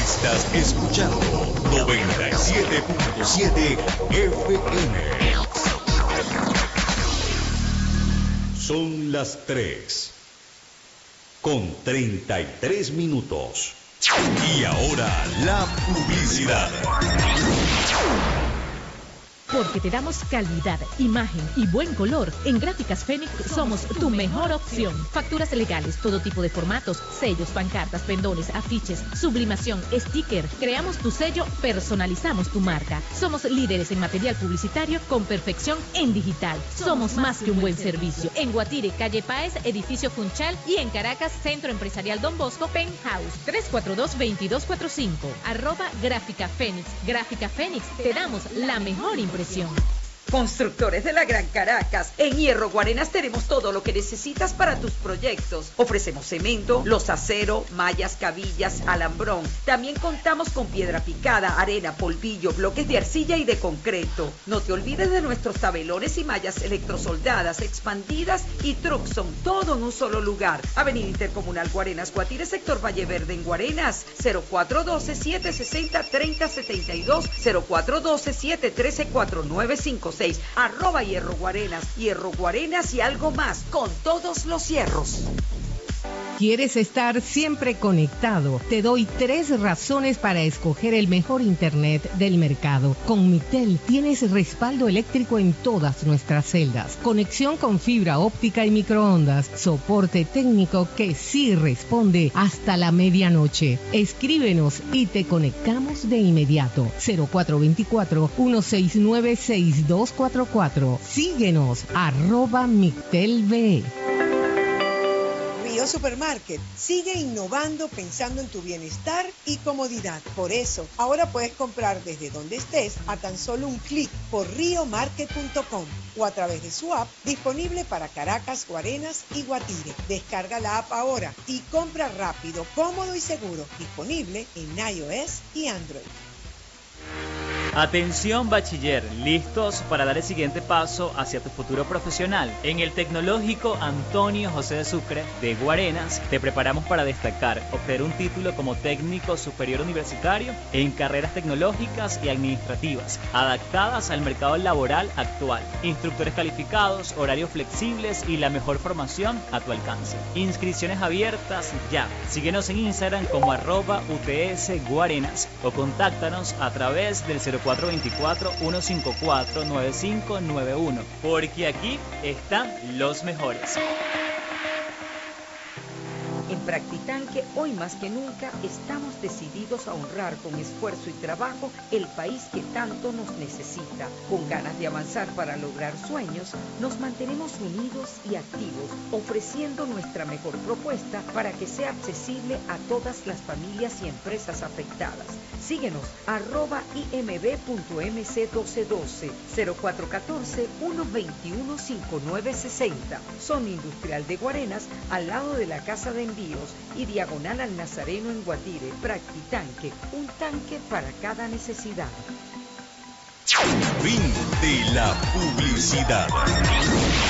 Estás escuchando 97.7 FM. Son las 3:33. Y ahora la publicidad. Porque te damos calidad, imagen y buen color. En Gráficas Fénix somos tu mejor opción. Facturas legales, todo tipo de formatos, sellos, pancartas, pendones, afiches, sublimación, sticker. Creamos tu sello, personalizamos tu marca. Somos líderes en material publicitario con perfección en digital. Somos más que un buen servicio. En Guatire, calle Páez, edificio Funchal, y en Caracas, Centro Empresarial Don Bosco, Penthouse, 342-2245. @Gráfica Fénix. Gráfica Fénix, te damos la mejor impresión. Constructores de la Gran Caracas. En Hierro Guarenas tenemos todo lo que necesitas para tus proyectos. Ofrecemos cemento, losacero, mallas, cabillas, alambrón. También contamos con piedra picada, arena, polvillo, bloques de arcilla y de concreto. No te olvides de nuestros tabelones y mallas electrosoldadas, expandidas y Truxon, todo en un solo lugar. Avenida Intercomunal Guarenas, Guatire, sector Valle Verde en Guarenas, 0412-760-3072, 0412-713-4956. @Hierro Guarenas. Hierro Guarenas y algo más, con todos los hierros. ¿Quieres estar siempre conectado? Te doy 3 razones para escoger el mejor internet del mercado. Con Mictel tienes respaldo eléctrico en todas nuestras celdas, conexión con fibra óptica y microondas, soporte técnico que sí responde hasta la medianoche. Escríbenos y te conectamos de inmediato. 0424-169-6244. Síguenos, @MictelV. Supermarket sigue innovando pensando en tu bienestar y comodidad. Por eso, ahora puedes comprar desde donde estés a tan solo un clic por riomarket.com o a través de su app disponible para Caracas, Guarenas y Guatire. Descarga la app ahora y compra rápido, cómodo y seguro. Disponible en iOS y Android. Atención bachiller, listos para dar el siguiente paso hacia tu futuro profesional. En el Tecnológico Antonio José de Sucre de Guarenas te preparamos para destacar, obtener un título como técnico superior universitario en carreras tecnológicas y administrativas, adaptadas al mercado laboral actual. Instructores calificados, horarios flexibles y la mejor formación a tu alcance. Inscripciones abiertas ya. Síguenos en Instagram como @UTSGuarenas o contáctanos a través del 0424-154-9591, porque aquí están los mejores. En Practitanque, hoy más que nunca, estamos decididos a honrar con esfuerzo y trabajo el país que tanto nos necesita. Con ganas de avanzar para lograr sueños, nos mantenemos unidos y activos, ofreciendo nuestra mejor propuesta para que sea accesible a todas las familias y empresas afectadas. Síguenos, @IMB.MC1212, 0414-121-5960. Zona Industrial de Guarenas, al lado de la Casa de Envíos y diagonal al Nazareno en Guatire. Practitanque, un tanque para cada necesidad. Fin de la publicidad.